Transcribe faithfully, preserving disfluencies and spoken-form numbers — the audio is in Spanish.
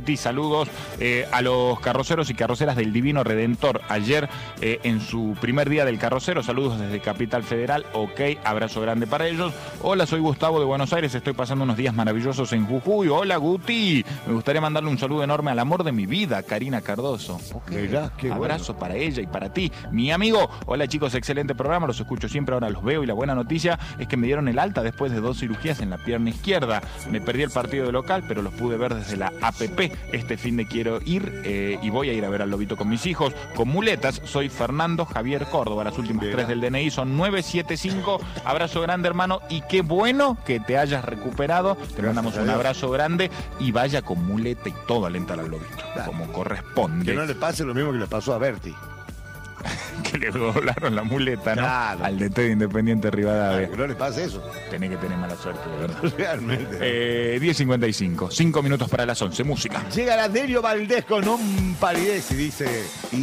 Guti, saludos eh, a los carroceros y carroceras del Divino Redentor. Ayer eh, en su primer día del carrocero, saludos desde Capital Federal, ok, abrazo grande para ellos. Hola, soy Gustavo de Buenos Aires, estoy pasando unos días maravillosos en Jujuy. Hola Guti, me gustaría mandarle un saludo enorme al amor de mi vida, Karina Cardoso. Okay. Mirá, qué abrazo bueno. para ella y para ti, mi amigo. Hola chicos, excelente programa, los escucho siempre, ahora los veo y la buena noticia es que me dieron el alta después de dos cirugías en la pierna izquierda. Me perdí el partido de local, pero los pude ver desde la A P P. Este fin de quiero ir eh, y voy a ir a ver al Lobito con mis hijos, con muletas. Soy Fernando Javier Córdoba, las últimas Bien. tres del D N I son nueve siete cinco. Abrazo grande, hermano, y qué bueno que te hayas recuperado. Te mandamos un abrazo grande y vaya con muleta y todo a alentar al Lobito, claro, como corresponde. Que no le pase lo mismo que le pasó a Berti. Que le doblaron la muleta, ¿no? Claro. Al D T de Independiente Rivadavia. Claro, que no le pase eso. Tenés que tener mala suerte, de verdad. Realmente. Eh, diez cincuenta y cinco, cinco minutos para las once, música. Llega la Delio Valdés con un palidez y dice...